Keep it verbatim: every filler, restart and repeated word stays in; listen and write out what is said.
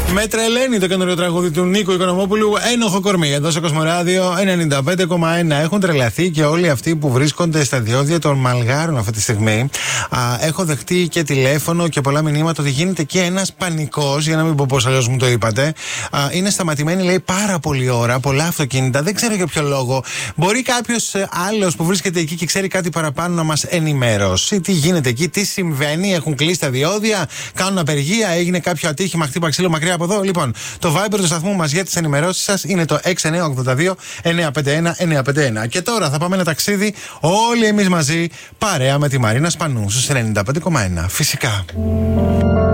Με τρελαίνει το καινούριο τραγούδι του Νίκου Οικονομόπουλου, Ένοχο κορμί, εδώ στο Κοσμοράδιο ενενήντα πέντε κόμμα ένα. Έχουν τρελαθεί και όλοι αυτοί που βρίσκονται στα διόδια των Μαλγάρων αυτή τη στιγμή. Α, έχω δεχτεί και τηλέφωνο και πολλά μηνύματα ότι γίνεται και ένας πανικός, για να μην πω πώς αλλιώς μου το είπατε. Α, είναι σταματημένοι, λέει, πάρα πολλή ώρα, πολλά αυτοκίνητα. Δεν ξέρω για ποιο λόγο. Μπορεί κάποιος άλλος που βρίσκεται εκεί και ξέρει κάτι παραπάνω να μας ενημερώσει. Τι γίνεται εκεί, τι συμβαίνει, έχουν κλείσει τα διόδια, κάνουν απεργία, έγινε κάποιο ατύχημα, χτύπα ξύλο μακριά από εδώ. Λοιπόν, το Viber του σταθμού μας για τις ενημερώσεις σας είναι το έξι εννιά οκτώ δύο εννιά πέντε ένα εννιά πέντε ένα. Και τώρα θα πάμε ένα ταξίδι όλοι εμείς μαζί, παρέα με τη Μαρίνα Σπανού στους ενενήντα πέντε κόμμα ένα. Φυσικά.